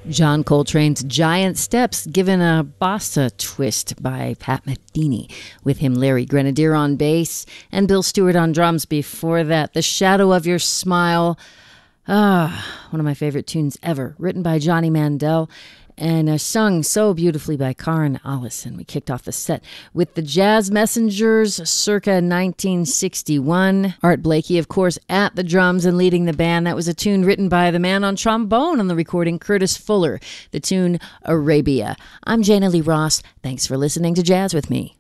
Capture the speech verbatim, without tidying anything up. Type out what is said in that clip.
John Coltrane's Giant Steps, given a bossa twist by Pat Metheny, with him Larry Grenadier on bass and Bill Stewart on drums. Before that, The Shadow of Your Smile, ah, one of my favorite tunes ever, written by Johnny Mandel and uh, sung so beautifully by Karen Allison. We kicked off the set with the Jazz Messengers circa nineteen sixty-one. Art Blakey, of course, at the drums and leading the band. That was a tune written by the man on trombone on the recording, Curtis Fuller, the tune Arabia. I'm Jana Lee Ross. Thanks for listening to Jazz with Me.